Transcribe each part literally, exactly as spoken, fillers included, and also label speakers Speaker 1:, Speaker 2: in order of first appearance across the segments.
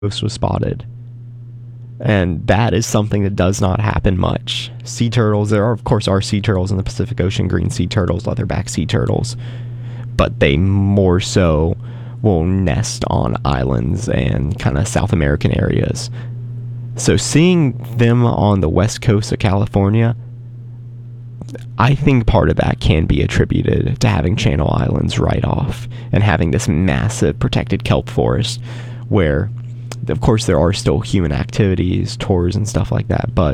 Speaker 1: Galapagos was spotted. And that is something that does not happen much. Sea turtles, there are, of course, are sea turtles in the Pacific Ocean, green sea turtles, leatherback sea turtles, but they more so will nest on islands and kind of South American areas. So seeing them on the west coast of California, I think part of that can be attributed to having Channel Islands right off and having this massive protected kelp forest where, of course, there are still human activities, tours and stuff like that, but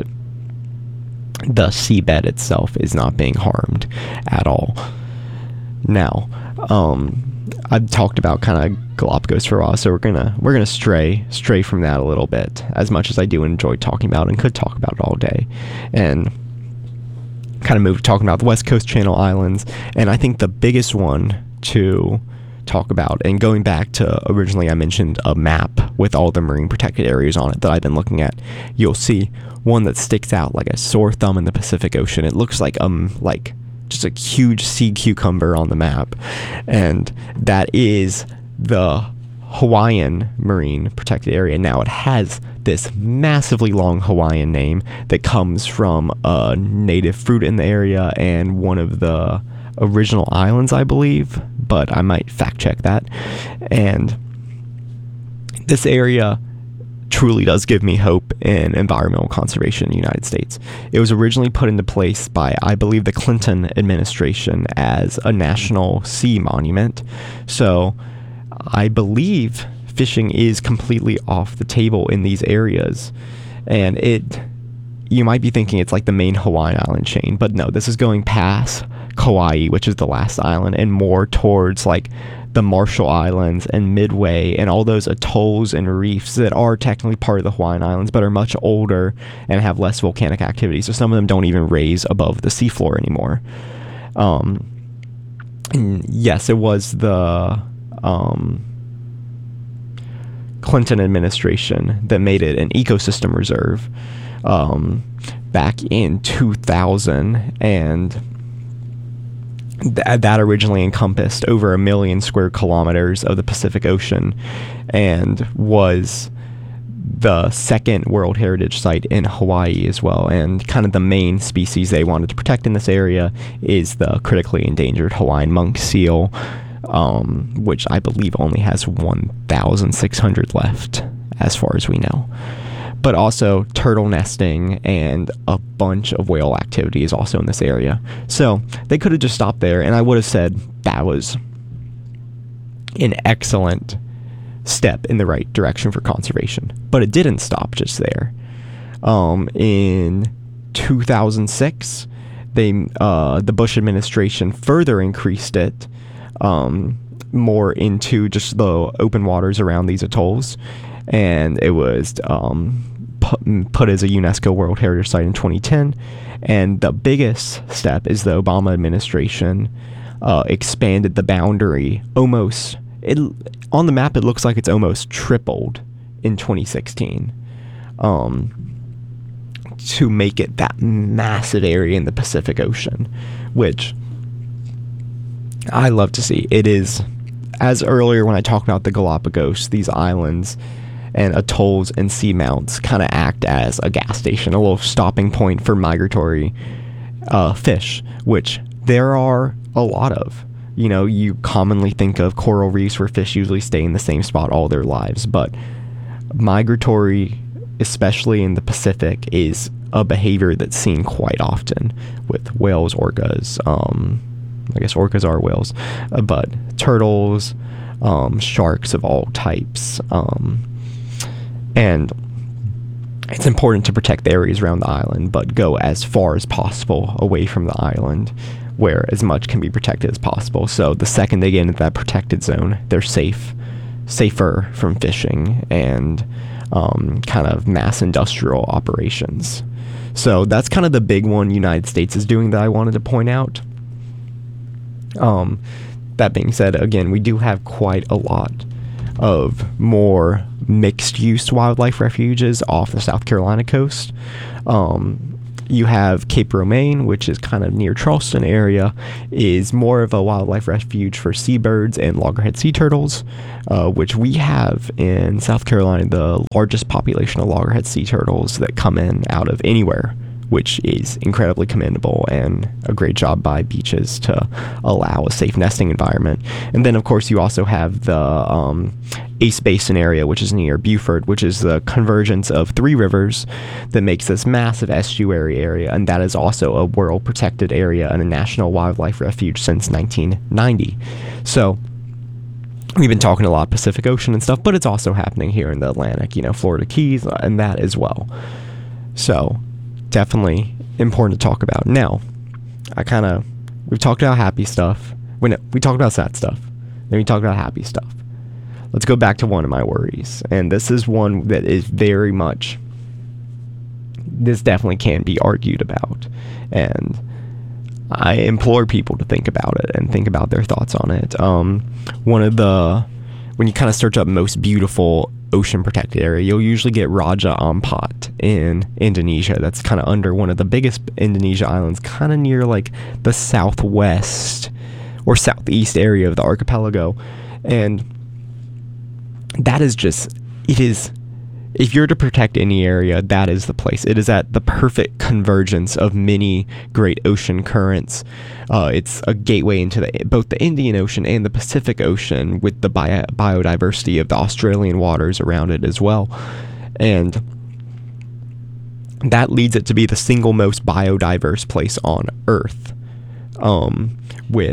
Speaker 1: the seabed itself is not being harmed at all. Now, um, I've talked about kind of Galapagos for a while, so we're gonna we're gonna stray stray from that a little bit, as much as I do enjoy talking about it and could talk about it all day, and kind of move talking about the West Coast Channel Islands. And I think the biggest one to talk about, and going back to originally I mentioned a map with all the marine protected areas on it that I've been looking at, you'll see one that sticks out like a sore thumb in the Pacific Ocean. It looks like um like just a huge sea cucumber on the map, and that is the Hawaiian Marine Protected Area. Now, it has this massively long Hawaiian name that comes from a native fruit in the area and one of the original islands, I believe, but I might fact check that. And this area truly does give me hope in environmental conservation in the United States. It was originally put into place by, I believe, the Clinton administration as a national sea monument. So I believe fishing is completely off the table in these areas. And it, you might be thinking it's like the main Hawaiian island chain, but no, this is going past Kauai, which is the last island, and more towards like the Marshall Islands and Midway and all those atolls and reefs that are technically part of the Hawaiian Islands but are much older and have less volcanic activity. So some of them don't even raise above the seafloor anymore. Um, and yes, it was the um, Clinton administration that made it an ecosystem reserve um, back in two thousand, and Th- that originally encompassed over a million square kilometers of the Pacific Ocean and was the second World Heritage Site in Hawaii as well. And kind of the main species they wanted to protect in this area is the critically endangered Hawaiian monk seal, um, which I believe only has one thousand six hundred left as far as we know. But also turtle nesting and a bunch of whale activity is also in this area. So they could have just stopped there, and I would have said that was an excellent step in the right direction for conservation. But it didn't stop just there. Um, in two thousand six, they uh, the Bush administration further increased it um, more into just the open waters around these atolls. And it was um, put, put as a UNESCO World Heritage Site in twenty ten. And the biggest step is the Obama administration uh, expanded the boundary almost, it, on the map it looks like it's almost tripled in twenty sixteen um, to make it that massive area in the Pacific Ocean, which I love to see. It is, as earlier when I talked about the Galapagos, these islands and atolls and seamounts kind of act as a gas station, a little stopping point for migratory uh, fish, which there are a lot of. You know, you commonly think of coral reefs where fish usually stay in the same spot all their lives, but migratory, especially in the Pacific, is a behavior that's seen quite often with whales, orcas, um, I guess orcas are whales, uh, but turtles, um, sharks of all types, um, and it's important to protect the areas around the island, but go as far as possible away from the island where as much can be protected as possible. So the second they get into that protected zone, they're safe, safer from fishing and um, kind of mass industrial operations. So that's kind of the big one United States is doing that I wanted to point out. Um, that being said, again, we do have quite a lot of more mixed use wildlife refuges off the South Carolina coast. Um, you have Cape Romaine, which is kind of near Charleston area, is more of a wildlife refuge for seabirds and loggerhead sea turtles, uh, which we have in South Carolina the largest population of loggerhead sea turtles that come in out of anywhere, which is incredibly commendable and a great job by beaches to allow a safe nesting environment. And then, of course, you also have the um, Ace Basin area, which is near Beaufort, which is the convergence of three rivers that makes this massive estuary area, and that is also a world protected area and a national wildlife refuge since nineteen ninety. So we've been talking a lot Pacific Ocean and stuff, but it's also happening here in the Atlantic, you know, Florida Keys and that as well. So definitely important to talk about. Now, I kind of, we've talked about happy stuff. We, we talked about sad stuff. Then we talked about happy stuff. Let's go back to one of my worries. And this is one that is very much, this definitely can be argued about. And I implore people to think about it and think about their thoughts on it. Um, one of the, when you kind of search up most beautiful ocean protected area, you'll usually get Raja Ampat in Indonesia. That's kind of under one of the biggest Indonesia islands, kind of near like the southwest or southeast area of the archipelago. And that is just, it is, if you're to protect any area, that is the place. It is at the perfect convergence of many great ocean currents. Uh, it's a gateway into the, both the Indian Ocean and the Pacific Ocean, with the bio- biodiversity of the Australian waters around it as well. And that leads it to be the single most biodiverse place on Earth, um, with